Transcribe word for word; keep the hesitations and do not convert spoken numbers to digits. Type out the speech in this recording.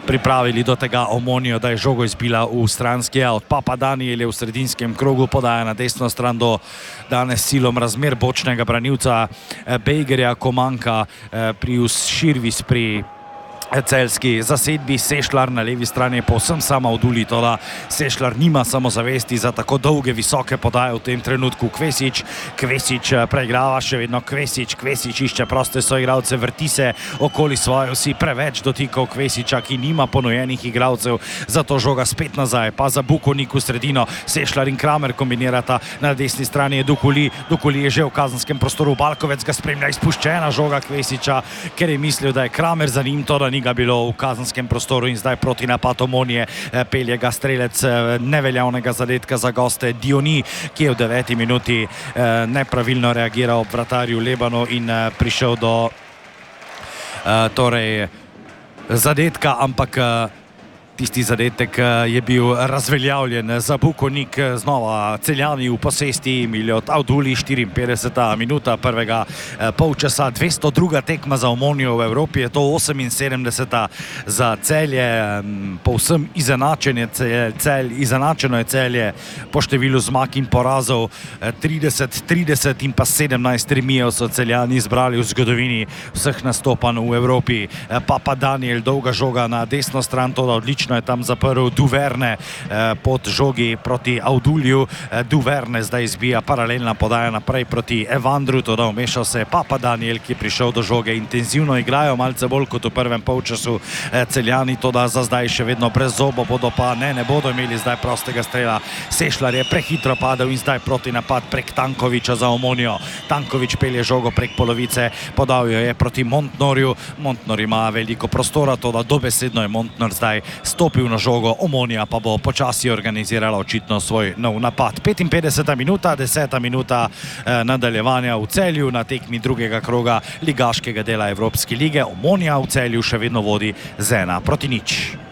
pripravili do tega Omonijo, da je žogo izbila v stranski od Papa Daniel je v sredinskem krogu, podaja na desno stran do danes silom razmer bočnega branilca Bejgerja, ko manjka pri Širvis pri celjski zasedbi. Sešljar na levi strani je povsem sama oduli, toda Sešljar nima samozavesti za tako dolge, visoke podaje v tem trenutku. Kvesič, Kvesič preigrava še vedno Kvesič, Kvesič išče proste soigralce, vrti se okoli svoje vsi, preveč dotikov Kvesiča, ki nima ponujenih igralcev, zato žoga spet nazaj, pa za Bukovnik v sredino. Sešljar in Kramer kombinirata, na desni strani je Dukoli, Dukoli je že v kazenskem prostoru, Balkovec ga spremlja, izpuščena žoga Kvesiča, ker je mislil, da je Kramer za njim, to da ni ga bilo v kazenskem prostoru in zdaj proti napad Omonije pelje ga strelec neveljavnega zadetka za goste Dioni, ki je v deveti minuti nepravilno reagiral ob vratarju Lebanu in prišel do torej zadetka, ampak tisti zadetek je bil razveljavljen za Bukovnik. Znova Celjani v posesti, Miljot Avduli, štiriinpetdeseta minuta prvega polčasa, dvesto druga tekma za Omonijo v Evropi, je to oseminsedemdeseta za Celje, povsem izenačenje Celj, izenačeno je Celje po številu zmag in porazov, trideset trideset in pa sedemnajst remijev so Celjani izbrali v zgodovini vseh nastopanj v Evropi. Papa Daniel, dolga žoga na desno stran, to da odlično je tam zaprl Duverne pod žogi proti Avdulju. Duverne zdaj izbija paralelna podaja naprej proti Evandru, to da vmešal se je Papa Daniel, ki je prišel do žoge. Intenzivno igrajo, malce bolj kot v prvem polčasu Celjani, to da za zdaj še vedno brez zobo, bodo pa ne, ne bodo imeli zdaj prostega strela. Sešljar je prehitro padel in zdaj proti napad prek Tankoviča za Omonijo. Tankovič pelje žogo prek polovice, podal jo je proti Montnorju. Montnor ima veliko prostora, to da dobesedno je Montnor zdaj stopil na žogo, Omonija pa bo počasi organizirala očitno svoj nov napad. petinpetdeseta minuta, deseta minuta nadaljevanja v Celju na tekmi drugega kroga ligaškega dela Evropske lige. Omonija v Celju še vedno vodi z ena proti nič.